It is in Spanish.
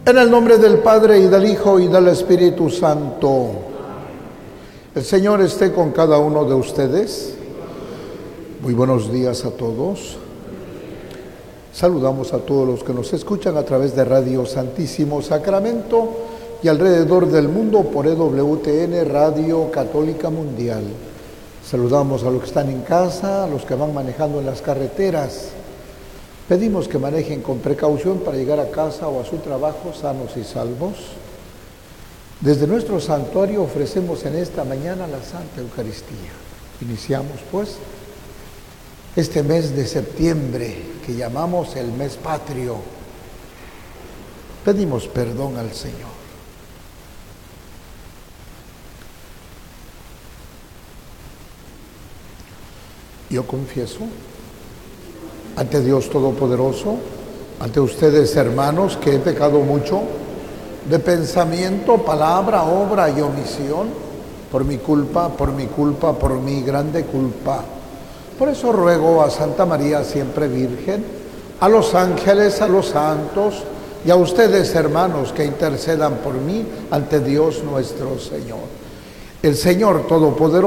En el nombre del Padre, y del Hijo, y del Espíritu Santo. El Señor esté con cada uno de ustedes. Muy buenos días a todos. Saludamos a todos los que nos escuchan a través de Radio Santísimo Sacramento y alrededor del mundo por EWTN, Radio Católica Mundial. Saludamos a los que están en casa, a los que van manejando en las carreteras. Pedimos que manejen con precaución para llegar a casa o a su trabajo sanos y salvos. Desde nuestro santuario ofrecemos en esta mañana la Santa Eucaristía. Iniciamos pues este mes de septiembre que llamamos el mes patrio. Pedimos perdón al Señor. Yo confieso ante Dios Todopoderoso, ante ustedes, hermanos, que he pecado mucho de pensamiento, palabra, obra y omisión, por mi grande culpa. Por eso ruego a Santa María, siempre Virgen, a los ángeles, a los santos y a ustedes, hermanos, que intercedan por mí ante Dios nuestro Señor. El Señor Todopoderoso